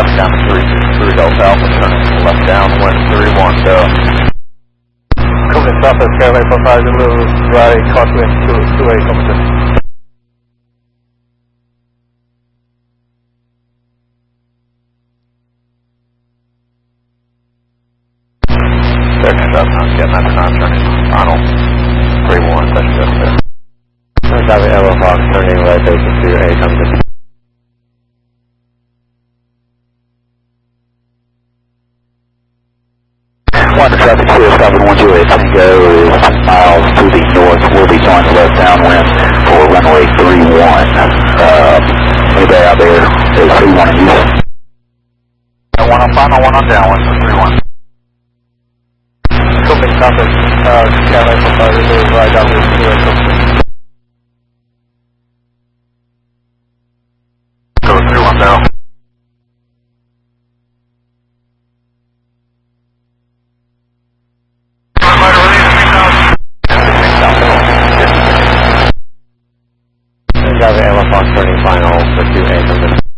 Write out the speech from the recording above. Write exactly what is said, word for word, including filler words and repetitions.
traffic down to three six three Delta Alpha, turning left downwind three one Delta. Coming Southwest Skyway four five Zulu, right, crosswind two two eight, coming to. Section seven, I'm getting that to nine, turning final three one, section seven there. Copy, Echo Fox, turning right, base two eight, coming to. One traffic clear, seven one two eight Tango is ten miles to the north. We'll be joined left downwind for runway three one. Um, anybody out there is three one in use? One on final, one on downwind for three one. Coming Southwest uh, Skyway four five Zulu, right, downwind two eight, coming to. Go three one Delta. Copy, Echo Fox, turning final for two eight, coming to.